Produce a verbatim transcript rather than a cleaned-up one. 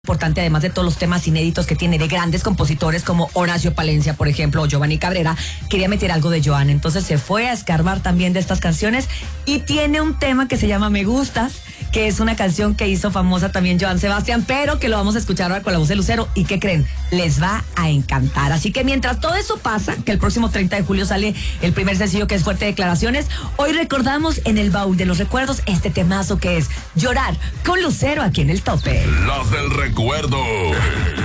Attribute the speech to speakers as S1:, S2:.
S1: Importante, además de todos los temas inéditos que tiene de grandes compositores como Horacio Palencia, por ejemplo, o Giovanni Cabrera, quería meter algo de Joan. Entonces se fue a escarbar también de estas canciones y tiene un tema que se llama Me Gustas, que es una canción que hizo famosa también Joan Sebastián, pero que lo vamos a escuchar ahora con la voz de Lucero. ¿Y qué creen? Les va a encantar. Así que mientras todo eso pasa, que el próximo treinta de julio sale el primer sencillo, que es Fuerte Declaraciones, hoy recordamos en el baúl de los recuerdos este temazo que es Llorar con Lucero aquí en El Tope.
S2: Las del recuerdo.